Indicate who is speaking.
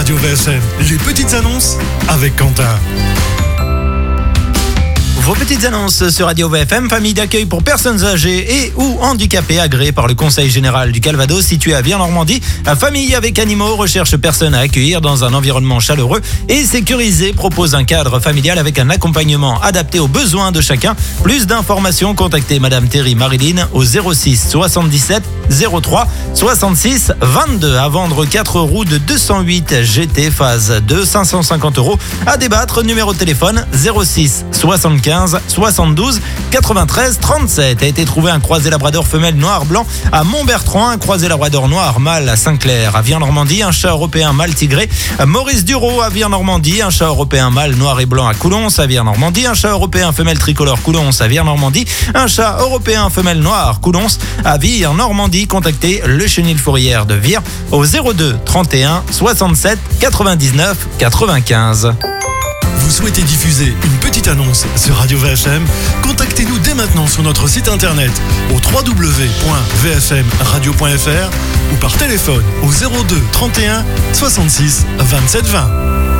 Speaker 1: Radio VFM, les petites annonces avec Quentin.
Speaker 2: Vos petites annonces sur Radio VFM, famille d'accueil pour personnes âgées et ou handicapées agréée par le Conseil général du Calvados situé à Vire-Normandie. Famille avec animaux recherche personnes à accueillir dans un environnement chaleureux et sécurisé, propose un cadre familial avec un accompagnement adapté aux besoins de chacun. Plus d'informations, contactez Madame Thierry Marilyn au 06 77 03 66 22. À vendre 4 roues de 208 GT phase 2, 550 €. À débattre, numéro de téléphone 06 75 72 93 37. A été trouvé un croisé labrador femelle noir-blanc à Montbertrand, un croisé labrador noir mâle à Saint-Clair, à Vire-Normandie, un chat européen mâle tigré à Maurice Dureau, à Vire-Normandie, un chat européen mâle noir et blanc à Coulons, à Vire-Normandie, un chat européen femelle tricolore Coulons, à Vire-Normandie, un chat européen femelle noire Coulons, à Vire-Normandie. Contactez le Chenil Fourrière de Vire au 02 31 67 99 95.
Speaker 1: Vous souhaitez diffuser une petite annonce sur Radio VFM? Contactez-nous dès maintenant sur notre site internet au www.vfmradio.fr ou par téléphone au 02 31 66 27 20.